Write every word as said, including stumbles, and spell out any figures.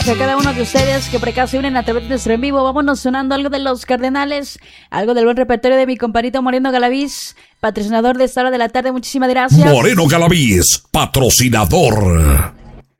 A cada uno de ustedes que por acá se unen a través de nuestro en vivo. Vámonos sonando algo de los Cardenales, algo del buen repertorio de mi compadrito Moreno Galaviz, patrocinador de esta hora de la tarde. Muchísimas gracias. Moreno Galaviz, patrocinador.